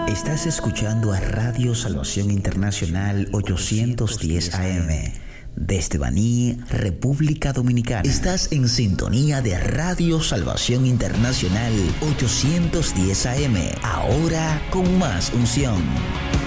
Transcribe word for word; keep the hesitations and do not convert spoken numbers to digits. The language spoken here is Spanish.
Estás escuchando a Radio Salvación Internacional ochocientos diez A M desde Baní, República Dominicana. Estás en sintonía de Radio Salvación Internacional ochocientos diez A M, ahora con más unción.